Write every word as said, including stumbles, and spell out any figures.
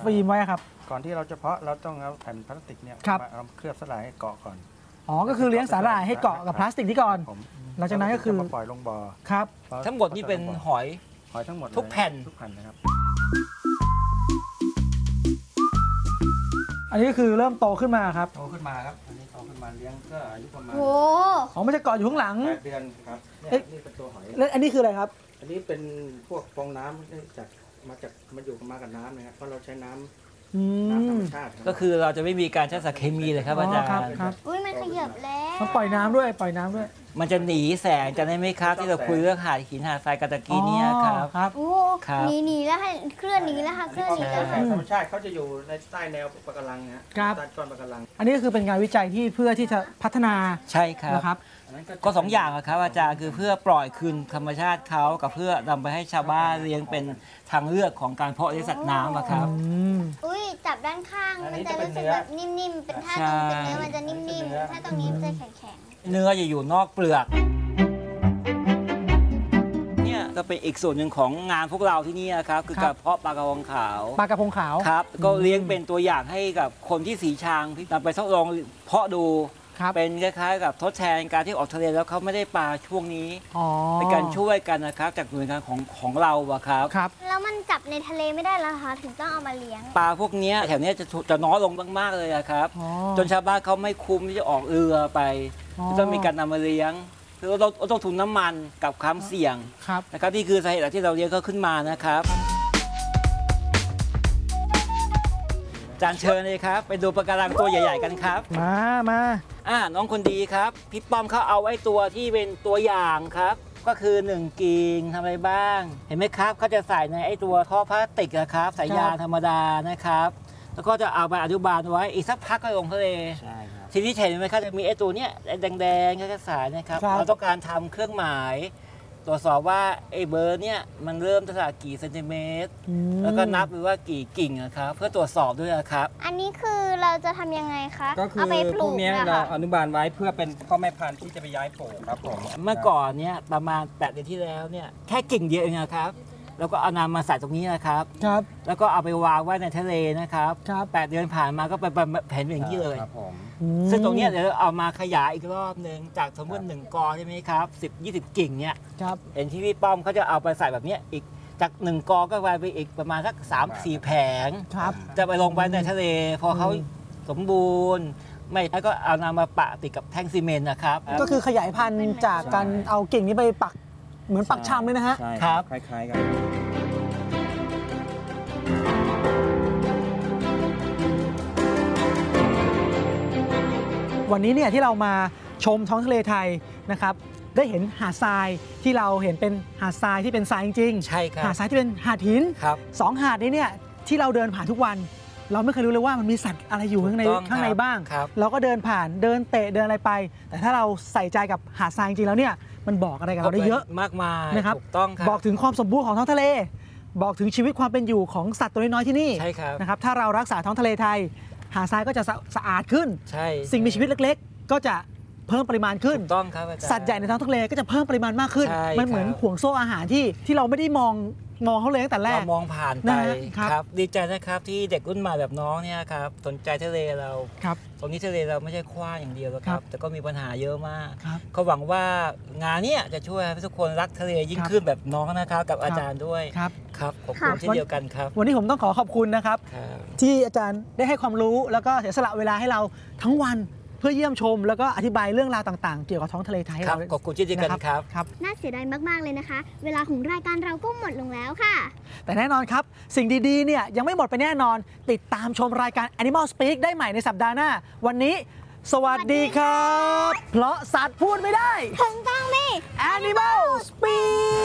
ฟิล์มไว้ครับก่อนที่เราจะเพาะเราต้องเอาแผ่นพลาสติกเนี่ยมาเอาเคลือบสลายให้เกาะก่อนอ๋อก็คือเลี้ยงสาหร่ายให้เกาะกับพลาสติกที่ก่อนหลังจากนั้นก็คือปล่อยลงบ่อครับทั้งหมดนี่เป็นหอยหอยทั้งหมดทุกแผ่นทุกแผ่นนะครับอันนี้ก็คือเริ่มโตขึ้นมาครับโตขึ้นมาครับอันนี้โตขึ้นมาเลี้ยงก็อายุประมาณโอ้อ๋อมันจะเกาะอยู่ข้างหลังแปดเดือนครับเนี่ยนี่เป็นตัวหอยแล้วอันนี้คืออะไรครับอันนี้เป็นพวกฟองน้ำจากมาจากมาอยู่มากับน้ำนะครับเพราะเราใช้น้ำน้ำธรรมชาติก็คือเราจะไม่มีการใช้สารเคมีเลยครับอาจารย์ครับอุ้ยมันขยับแล้วมันปล่อยน้ำด้วยปล่อยน้ำด้วยมันจะหนีแสงจะได้ไหมครับที่เราคุยเรื่องหาดหินหาดทรายกาตะกี้เนี่ยครับครับโอ้หนีหนีแล้วค่ะเคลื่อนหนีแล้วค่ะเคลื่อนหนีแล้วค่ะธรรมชาติเขาจะอยู่ในใต้แนวปะการังนะใต้ก้อนปะการังอันนี้ก็คือเป็นงานวิจัยที่เพื่อที่จะพัฒนาใช่ครับนะครับก็สองอย่างครับอาจารย์คือเพื่อปล่อยคืนธรรมชาติเขากับเพื่อนำไปให้ชาวบ้านเลี้ยงเป็นทางเลือกของการเพาะเลี้ยงสัตว์น้ำครับอุ้ยจับด้านข้างมันจะรู้สึกแบบนิ่มๆเป็นท่าตรงเป็นเนื้อมันจะนิ่มๆถ้าตรงนี้มันจะแข็งๆเนื้อจะอยู่นอกเปลือกเนี่ยก็เป็นอีกส่วนหนึ่งของงานพวกเราที่นี่ครับคือการเพาะปลากระพงขาวปลากระพงขาวครับก็เลี้ยงเป็นตัวอย่างให้กับคนที่สีชางนำไปทดลองเพาะดูเป็นคล้ายๆกับทดแทนการที่ออกทะเลแล้วเขาไม่ได้ปลาช่วงนี้เป็นการช่วยกันนะครับจากหน่วยงานของของเราอะครับครับแล้วมันจับในทะเลไม่ได้แล้วคะถึงต้องเอามาเลี้ยงปลาพวกนี้แถวนี้จะจะน้อยลงมากๆเลยครับจนชาวบ้านเขาไม่คุ้มที่จะออกเรือไปต้องมีการนำมาเลี้ยงคือเราต้องทุนน้ำมันกับความเสี่ยงนะครับนี่คือสาเหตุที่เราเลี้ยงเขาขึ้นมานะครับจานเชิญเลยครับไปดูปะการังตัวใหญ่ๆกันครับมามาอ่าน้องคนดีครับพี่ป้อมเขาเอาไอ้ตัวที่เป็นตัวอย่างครับก็คือหนึ่งกิ่งทำอะไรบ้างเห็นไหมครับเขาจะใส่ในไอ้ตัวท่อพลาสติกนะครับสายยางธรรมดานะครับแล้วก็จะเอาไปอนุบาลไว้อีกสักพักก็ลงทะเลใช่ครับทีนี้เห็นไหมครับจะมีไอ้ตัวเนี้ยแดงๆแค่สายนะครับเราต้องการทำเครื่องหมายตรวจสอบว่าไอ้เบอร์เนี่ยมันเริ่มตั้งแต่กี่เซนติเมตรแล้วก็นับหรือว่ากี่กิ่งนะครับเพื่อตรวจสอบด้วยครับอันนี้คือเราจะทำยังไงคะก็คือพวกนี้เราอนุบาลไว้เพื่อเป็นพ่อแม่พันธุ์ที่จะไปย้ายโผล่ครับผมเมื่อก่อนเนี่ยประมาณแปดเดือนที่แล้วเนี่ยแค่กิ่งเดียวเองนะครับแล้วก็เอานำมาใส่ตรงนี้นะครับครับแล้วก็เอาไปวางไว้ในทะเลนะครับครับแปดเดือนผ่านมาก็เป็นแผ่นอย่างนี้เลยครับผมซึ่งตรงนี้เดี๋ยวเอามาขยายอีกรอบหนึ่งจากสมมติหนึ่งกอใช่ไหมครับสิบยี่สิบกิ่งเนี่ยครับเห็นที่พี่ป้อมเขาจะเอาไปใส่แบบนี้อีกจากหนึ่งกอก็ไปไปอีกประมาณสักสามสี่แผงครับจะไปลงไปในทะเลพอเขาสมบูรณ์ไม่แล้วก็เอานำมาปะติดกับแท่งซีเมนต์นะครับก็คือขยายพันธุ์จากการเอากิ่งนี้ไปปักเหมือนปักชามเลยนะฮะครับคล้ายๆกันวันนี้เนี่ยที่เรามาชมท้องทะเลไทยนะครับได้เห็นหาดทรายที่เราเห็นเป็นหาดทรายที่เป็นทรายจริงๆใช่ครับหาดทรายที่เป็นหาดหินสองหาดนี้เนี่ยที่เราเดินผ่านทุกวันเราไม่เคยรู้เลยว่ามันมีสัตว์อะไรอยู่ข้างในข้างในบ้างเราก็เดินผ่านเดินเตะเดินอะไรไป แต่ถ้าเราใส่ใจกับหาดทรายจริงๆแล้วเนี่ยมันบอกอะไรกับเราได้เยอะมากมายนะครับถูกต้องครับบอกถึงความสมบูรณ์ของท้องทะเลบอกถึงชีวิตความเป็นอยู่ของสัตว์ตัวน้อยๆที่นี่ใช่ครับนะครับถ้าเรารักษาท้องทะเลไทยหาดทรายก็จะสะอาดขึ้นใช่สิ่งมีชีวิตเล็กๆก็จะเพิ่มปริมาณขึ้นถูกต้องครับอาจารย์สัตว์ใหญ่ในท้องทะเลก็จะเพิ่มปริมาณมากขึ้นมันเหมือนห่วงโซ่อาหารที่ที่เราไม่ได้มองมองเขาเลยตั้งแต่แรกเรามองผ่านไปครับดีใจนะครับที่เด็กรุ่นใหม่แบบน้องเนี่ยครับสนใจทะเลเราครับตรงนี้ทะเลเราไม่ใช่กว้างอย่างเดียวแล้วครับแต่ก็มีปัญหาเยอะมากครับเขาหวังว่างานนี้จะช่วยให้ทุกคนรักทะเลยิ่งขึ้นแบบน้องนะครับกับอาจารย์ด้วยครับครับขอบคุณเช่นเดียวกันครับวันนี้ผมต้องขอขอบคุณนะครับที่อาจารย์ได้ให้ความรู้แล้วก็เสียสละเวลาให้เราทั้งวันเพื่อเยี่ยมชมแล้วก็อธิบายเรื่องราวต่างๆเกี่ยวกับท้องทะเลไทยให้เราขอบคุณเช่นเดียวกันครับครับน่าเสียดายมากๆเลยนะคะเวลาของรายการเราก็หมดลงแล้วค่ะแต่แน่นอนครับสิ่งดีๆเนี่ยยังไม่หมดไปแน่นอนติดตามชมรายการ Animal Speak ได้ใหม่ในสัปดาห์หน้าวันนี้สวัสดีครับเพราะสัตว์พูดไม่ได้ถึงต้องมี Animal Speak